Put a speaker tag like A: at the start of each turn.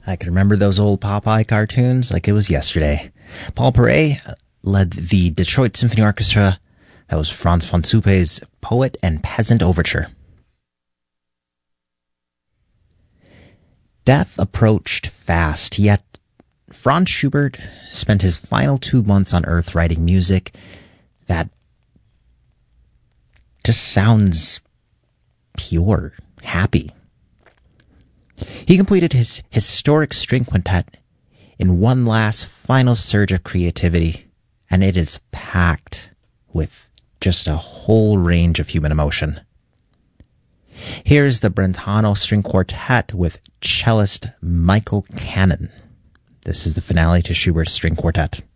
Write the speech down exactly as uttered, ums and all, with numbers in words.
A: I can remember those old Popeye cartoons like it was yesterday. Paul Paray led the Detroit Symphony Orchestra. That was Franz von Suppe's Poet and Peasant Overture. Death approached fast, yet Franz Schubert spent his final two months on Earth writing music that just sounds pure, happy. He completed his historic string quintet in one last final surge of creativity, and it is packed with just a whole range of human emotion. Here's the Brentano String Quartet with cellist Michael Cannon. This is the finale to Schubert's String Quartet.